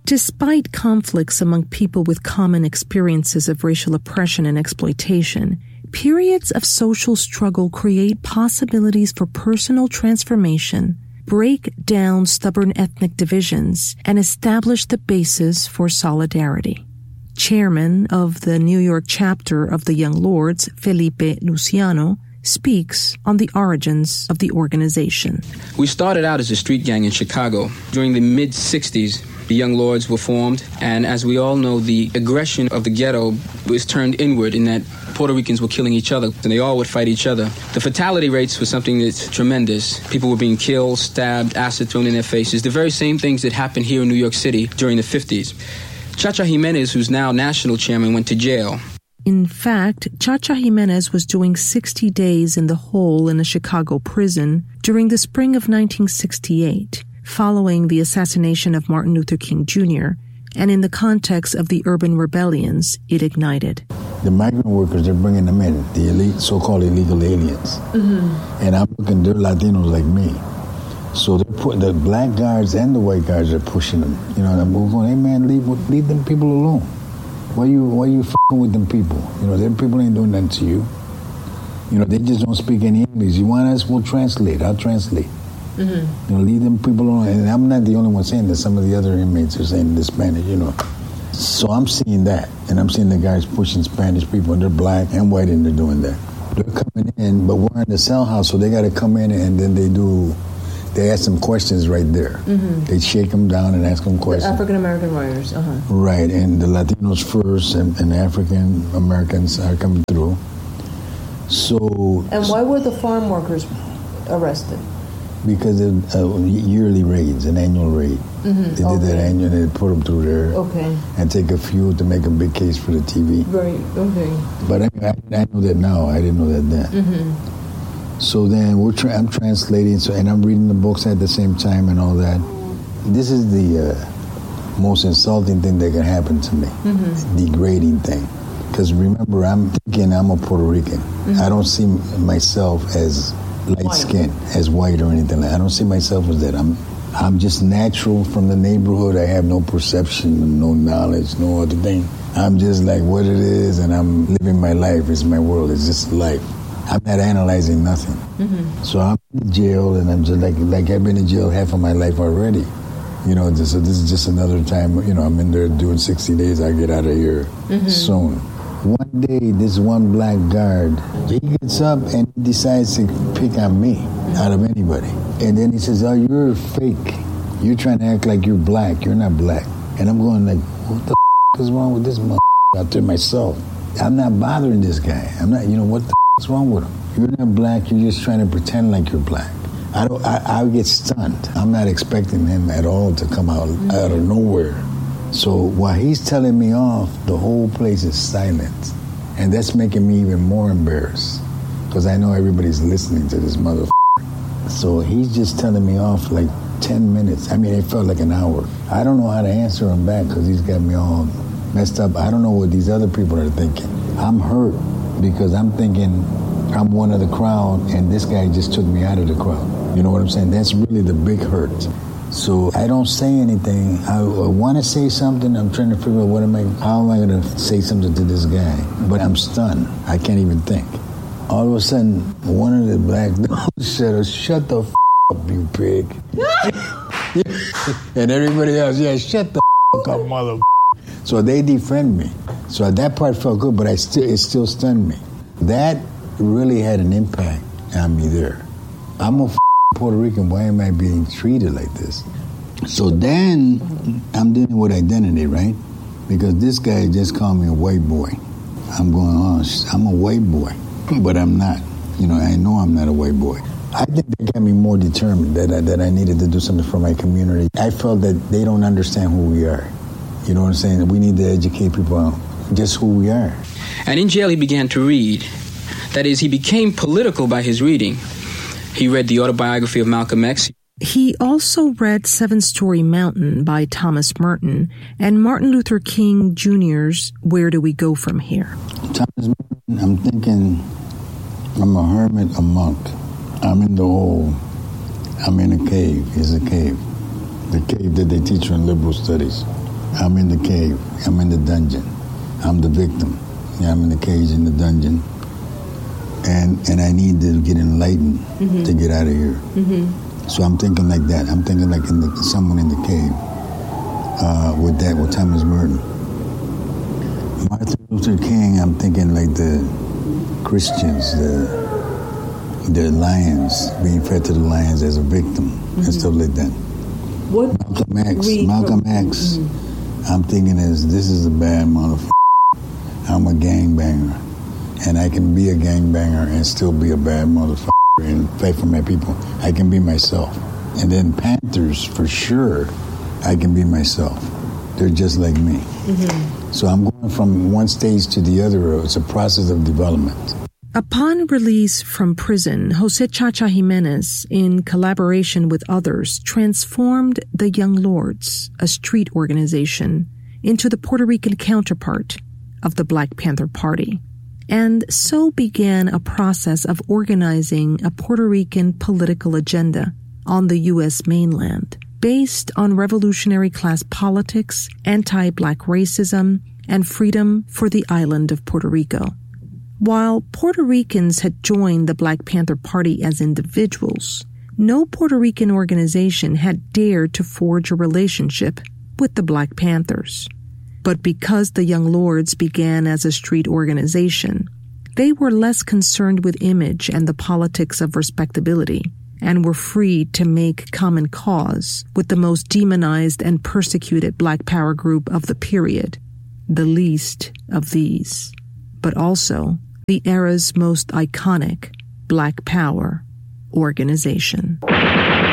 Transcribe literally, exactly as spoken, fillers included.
Despite conflicts among people with common experiences of racial oppression and exploitation, periods of social struggle create possibilities for personal transformation, break down stubborn ethnic divisions, and establish the basis for solidarity. Chairman of the New York chapter of the Young Lords, Felipe Luciano, speaks on the origins of the organization. We started out as a street gang in Chicago. During the mid-sixties, the Young Lords were formed, and as we all know, the aggression of the ghetto was turned inward in that Puerto Ricans were killing each other, and they all would fight each other. The fatality rates were something that's tremendous. People were being killed, stabbed, acid thrown in their faces, the very same things that happened here in New York City during the fifties. Chacha Jimenez, who's now national chairman, went to jail. In fact, Chacha Jimenez was doing sixty days in the hole in a Chicago prison during the spring of nineteen sixty-eight, following the assassination of Martin Luther King Junior, and in the context of the urban rebellions it ignited. The migrant workers, they're bringing them in, the elite, so-called illegal aliens. Mm-hmm. And I'm looking, they're Latinos like me. So they're put, the black guards and the white guards are pushing them. You know, they're moving, hey man, leave, leave them people alone. Why you why you f***ing with them people? You know, them people ain't doing nothing to you. You know, they just don't speak any English. You want us, we'll translate. I'll translate. Mm-hmm. You know, leave them people alone. And I'm not the only one saying this. Some of the other inmates are saying the Spanish, you know. So I'm seeing that. And I'm seeing the guys pushing Spanish people. And they're black and white and they're doing that. They're coming in, but we're in the cell house, so they got to come in and then they do... They ask them questions right there. Mm-hmm. They shake them down and ask them questions. The African-American warriors, uh-huh. Right, and the Latinos first and, and African-Americans are coming through. So... And why were the farm workers arrested? Because of uh, yearly raids, an annual raid. Mm-hmm. They did okay. that annual, and they put them through there. Okay. And take a few to make a big case for the T V. Right, okay. But I, I, I know that now. I didn't know that then. Mm-hmm. So then we're tra- I'm translating, so and I'm reading the books at the same time and all that. This is the uh, most insulting thing that can happen to me, mm-hmm. degrading thing. Because remember, I'm thinking I'm a Puerto Rican. Mm-hmm. I don't see myself as light skin, as white or anything like that. I don't see myself as that. I'm I'm just natural from the neighborhood. I have no perception, no knowledge, no other thing. I'm just like what it is, and I'm living my life. It's my world. It's just life. I'm not analyzing nothing. Mm-hmm. So I'm in jail, and I'm just like, like I've been in jail half of my life already. You know, this, so this is just another time, you know, I'm in there doing sixty days, I get out of here mm-hmm. soon. One day, this one black guard, he gets up and decides to pick on me out of anybody. And then he says, oh, you're fake. You're trying to act like you're black. You're not black. And I'm going like, what the f*** is wrong with this motherfucker out there myself? I'm not bothering this guy. I'm not, you know, what the What's wrong with him? You're not black. You're just trying to pretend like you're black. I don't. I, I get stunned. I'm not expecting him at all to come out mm-hmm. out of nowhere. So while he's telling me off, the whole place is silent, and that's making me even more embarrassed because I know everybody's listening to this motherfucker. So he's just telling me off like ten minutes. I mean, it felt like an hour. I don't know how to answer him back because he's got me all messed up. I don't know what these other people are thinking. I'm hurt. Because I'm thinking I'm one of the crowd and this guy just took me out of the crowd. You know what I'm saying? That's really the big hurt. So I don't say anything. I, I want to say something. I'm trying to figure out what am I, how am I going to say something to this guy? But I'm stunned. I can't even think. All of a sudden, one of the black dogs said, shut the f*** up, you pig. And everybody else, yeah, shut the f*** up, mother. So they defend me. So that part felt good, but I still it still stunned me. That really had an impact on me there. I'm a f- Puerto Rican. Why am I being treated like this? So then I'm dealing with identity, right? Because this guy just called me a white boy. I'm going, oh, I'm a white boy, but I'm not. You know, I know I'm not a white boy. I think they got me more determined that I, that I needed to do something for my community. I felt that they don't understand who we are. You know what I'm saying? We need to educate people on just who we are. And in jail, he began to read. That is, he became political by his reading. He read the autobiography of Malcolm X. He also read Seven Story Mountain by Thomas Merton and Martin Luther King Junior's Where Do We Go From Here? Thomas Merton, I'm thinking I'm a hermit, a monk. I'm in the hole. I'm in a cave. It's a cave. The cave that they teach you in liberal studies. I'm in the cave. I'm in the dungeon. I'm the victim. Yeah, I'm in the cage in the dungeon. And and I need to get enlightened mm-hmm. to get out of here. Mm-hmm. So I'm thinking like that. I'm thinking like in the, someone in the cave uh, with that, with Thomas Merton. Martin Luther King, I'm thinking like the Christians, the the lions, being fed to the lions as a victim mm-hmm. and stuff like that. What Malcolm X, Malcolm X, mm-hmm. I'm thinking is this is a bad motherfucker. I'm a gangbanger. And I can be a gangbanger and still be a bad motherfucker and fight for my people. I can be myself. And then Panthers, for sure, I can be myself. They're just like me. Mm-hmm. So I'm going from one stage to the other. It's a process of development. Upon release from prison, Jose Chacha Jimenez, in collaboration with others, transformed the Young Lords, a street organization, into the Puerto Rican counterpart of the Black Panther Party. And so began a process of organizing a Puerto Rican political agenda on the U S mainland, based on revolutionary class politics, anti-Black racism, and freedom for the island of Puerto Rico. While Puerto Ricans had joined the Black Panther Party as individuals, no Puerto Rican organization had dared to forge a relationship with the Black Panthers. But because the Young Lords began as a street organization, they were less concerned with image and the politics of respectability, and were free to make common cause with the most demonized and persecuted Black power group of the period, the least of these, but also the era's most iconic Black power organization.